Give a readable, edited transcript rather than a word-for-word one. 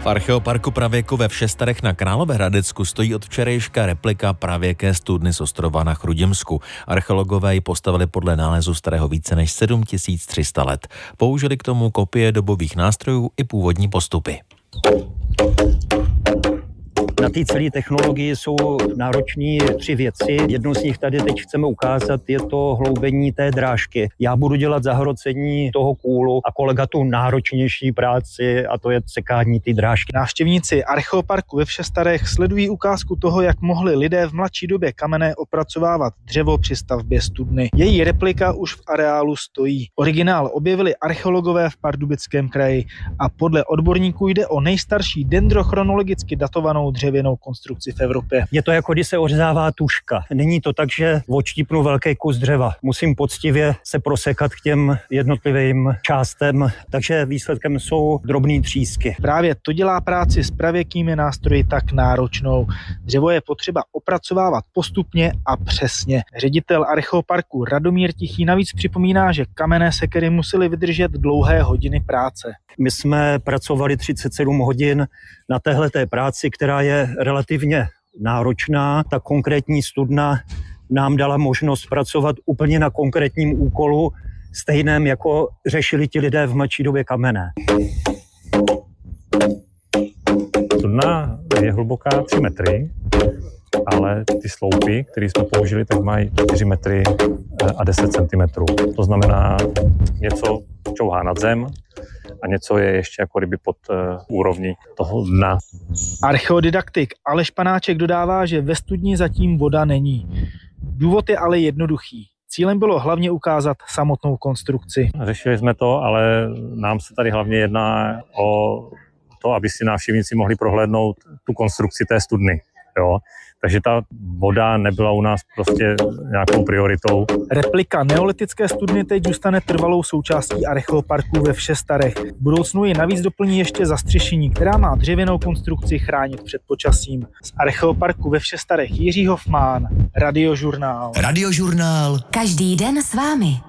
archeoparku pravěku ve Všestarech na Královéhradecku stojí od včerejška replika pravěké studny z ostrova na Chrudimsku. Archeologové ji postavili podle nálezu starého více než 7300 let. Použili k tomu kopie dobových nástrojů i původní postupy. Na té celé technologii jsou náročné 3 věci. Jednu z nich tady teď chceme ukázat, je to hloubení té drážky. Já budu dělat zahrocení toho kůlu a kolega tu náročnější práci, a to je sekání té drážky. Návštěvníci archeoparku ve Všestarech sledují ukázku toho, jak mohli lidé v mladší době kamenné opracovávat dřevo při stavbě studny. Její replika už v areálu stojí. Originál objevili archeologové v Pardubickém kraji a podle odborníků jde o nejstarší dendrochronologicky datovanou dřevěnou konstrukci v Evropě. Je to jako když se ořezává tužka. Není to tak, že odštípnu velký kus dřeva. Musím poctivě se prosekat k těm jednotlivým částem, takže výsledkem jsou drobné třísky. Právě to dělá práci s pravěkými nástroji tak náročnou. Dřevo je potřeba opracovávat postupně a přesně. Ředitel archeoparku Radomír Tichý navíc připomíná, že kamenné sekery musely vydržet dlouhé hodiny práce. My jsme pracovali 37 hodin na téhleté práci, která je relativně náročná. Ta konkrétní studna nám dala možnost pracovat úplně na konkrétním úkolu, stejném jako řešili ti lidé v mladší době kamenné. Studna je hluboká 3 metry, ale ty sloupy, které jsme použili, tak mají 4 metry a 10 cm. To znamená, něco čouhá nad zem a něco je ještě jako kdyby pod úrovní toho dna. Archeodidaktik Aleš Panáček dodává, že ve studni zatím voda není. Důvod je ale jednoduchý. Cílem bylo hlavně ukázat samotnou konstrukci. Řešili jsme to, ale nám se tady hlavně jedná o to, aby si návštěvníci mohli prohlédnout tu konstrukci té studny. Jo? Takže ta voda nebyla u nás prostě nějakou prioritou. Replika neolitické studny teď zůstane trvalou součástí archeoparku ve Všestarech. V budoucnu ji navíc doplní ještě zastřešení, která má dřevěnou konstrukci chránit před počasím. Z archeoparku ve Všestarech Jiří Hofmán, Radiožurnál. Radiožurnál. Každý den s vámi.